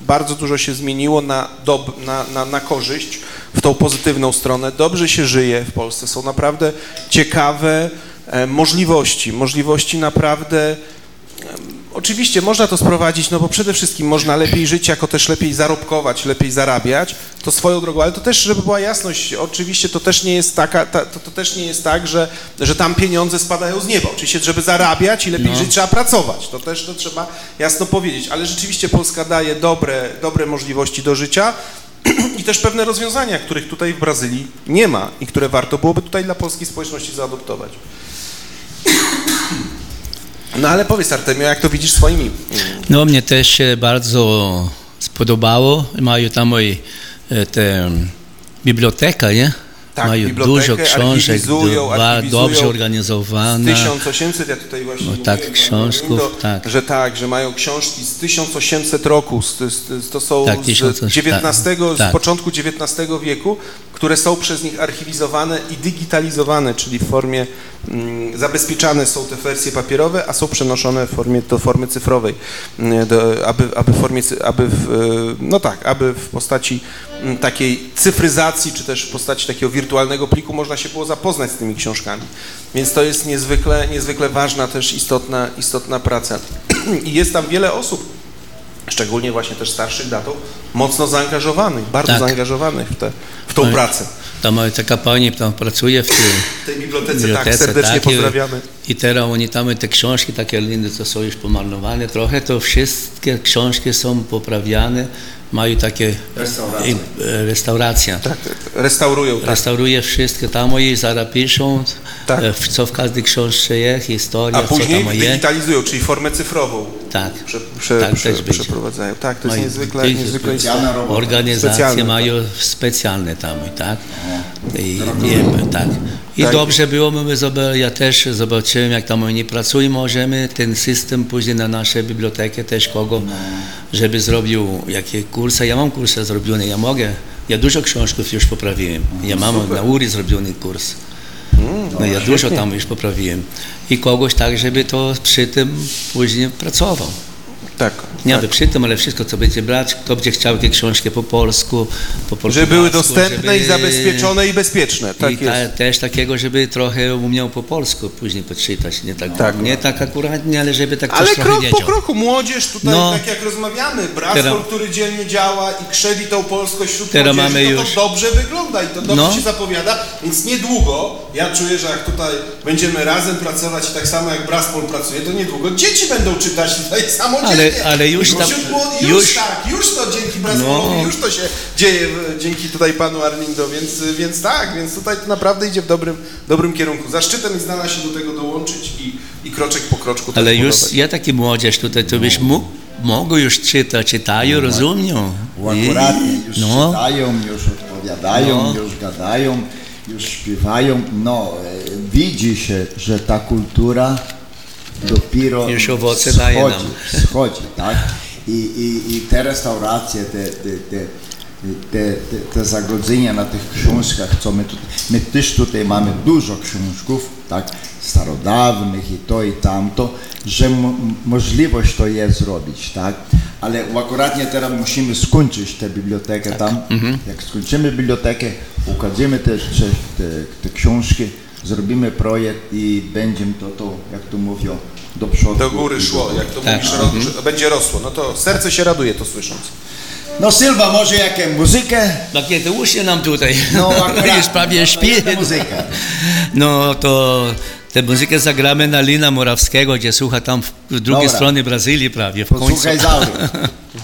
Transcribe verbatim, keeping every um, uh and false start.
bardzo dużo się zmieniło na, dob, na, na, na korzyść, w tą pozytywną stronę. Dobrze się żyje w Polsce. Są naprawdę ciekawe e, możliwości, możliwości naprawdę... E, oczywiście można to sprowadzić, no bo przede wszystkim można lepiej żyć, jako też lepiej zarobkować, lepiej zarabiać, to swoją drogą, ale to też, żeby była jasność, oczywiście to też nie jest taka, ta, to, to też nie jest tak, że, że tam pieniądze spadają z nieba. Oczywiście, żeby zarabiać i lepiej no. żyć, trzeba pracować. To też to trzeba jasno powiedzieć, ale rzeczywiście Polska daje dobre, dobre możliwości do życia i też pewne rozwiązania, których tutaj w Brazylii nie ma i które warto byłoby tutaj dla polskiej społeczności zaadoptować. No ale powiedz, Artemio, jak to widzisz swoimi? No mnie też się bardzo spodobało. Mają tam i te biblioteka, nie? Tak, mają dużo książek, dwa, dobrze organizowane. Z tysiąc osiemset, ja tutaj właśnie no, mówiłem, tak, książków, to, tak. że tak, że mają książki z tysiąc osiemset roku, z, z, to są tak, z, dziewiętnastego, tak, z początku dziewiętnastego wieku, które są przez nich archiwizowane i digitalizowane, czyli w formie, mm, zabezpieczane są te wersje papierowe, a są przenoszone w formie, do formy cyfrowej, do, aby, aby, w formie, aby w, no tak, aby w postaci m, takiej cyfryzacji, czy też w postaci takiego wirtualnego pliku można się było zapoznać z tymi książkami. Więc to jest niezwykle, niezwykle ważna, też istotna, istotna praca. I jest tam wiele osób, szczególnie właśnie też starszych datą, mocno zaangażowanych, bardzo tak. zaangażowanych w, te, w tą no, pracę. Tam taka pani tam pracuje w tej, tej bibliotece, bibliotece, tak, serdecznie tak, pozdrawiamy. I teraz oni tam te książki takie inne, co są już pomalowane trochę, to wszystkie książki są poprawiane, mają takie restauracje. restauracja. Tak, restaurują. Tak. Restauruje wszystkie, tam i zaraz piszą, tak. co w każdej książce jest, historia, a później co tam jest. digitalizują, czyli formę cyfrową. Tak, prze, prze, tak prze, też przeprowadzają. Tak, to jest mają, niezwykle, niezwykle specjalna robota. Organizacje specjalne, mają tak. specjalne tam, tak? I, nie, tak. I tak. dobrze było, my zobaczyli, ja też zobaczyłem, jak tam oni pracują, możemy ten system później na nasze biblioteki też kogo, żeby zrobił jakie kursy. Ja mam kursy zrobione, ja mogę, ja dużo książków już poprawiłem. Ja mam Super. na U R I zrobiony kurs. Mm, no, ja dużo tam już poprawiłem. I kogoś tak, żeby to przy tym później pracował. Tak. Nie tak. aby przy tym, ale wszystko, co będzie brać, kto będzie chciał te książki po polsku, po polsku. Żeby były dostępne żeby... i zabezpieczone i bezpieczne. Tak I jest. ta, też takiego, żeby trochę umiał po polsku później poczytać. Nie tak, tak, nie tak akuratnie, ale żeby tak ale coś trochę krok wiedział. po kroku, młodzież tutaj, no, tak jak rozmawiamy, Brasfor, teraz, który dzielnie działa i krzewi tą polskość wśród teraz młodzieży, mamy to, już... to dobrze wygląda i to dobrze no. się zapowiada, więc niedługo, ja czuję, że jak tutaj będziemy razem pracować i tak samo jak Brasfor pracuje, to niedługo dzieci będą czytać tutaj samodzielnie. Ale, ale już tam... Już, już tak, już to dzięki Brasforowi, no. już to się dzieje dzięki tutaj panu Arlindo, więc, więc tak, więc tutaj to naprawdę idzie w dobrym, dobrym kierunku. Zaszczytem jest dla nas się do tego dołączyć i, i kroczek po kroczku. Ale już ja taki młodzież tutaj, to byś mógł, mogą już czytać, czytają, no, rozumieją. Akuratnie, już no. czytają, już odpowiadają, no. już gadają, już śpiewają. No, widzi się, że ta kultura dopiero już owoce schodzi, daje nam. schodzi, tak? I, i, i te restauracje, te, te, te, te, te, te zagrodzenia na tych książkach, co my tutaj, my też tutaj mamy dużo książków, tak, starodawnych i to i tamto, że mo, możliwość to jest zrobić, tak, ale akuratnie teraz musimy skończyć tę bibliotekę tak. tam, mhm. jak skończymy bibliotekę, ukażemy te, te, te, te książki, zrobimy projekt i będzie to, to jak to mówią, do przodu. Do góry szło, jak to tak. mówisz, mhm. będzie rosło. No to serce się raduje to słysząc. No Sylwa, może jaką muzykę? Takie to uśnie nam tutaj. No akurat, już prawie śpi. Muzyka. No to tę muzykę zagramy na Lina Morawskiego, gdzie słucha tam w drugiej stronie Brazylii prawie. W Posłuchaj końcu. Zauri.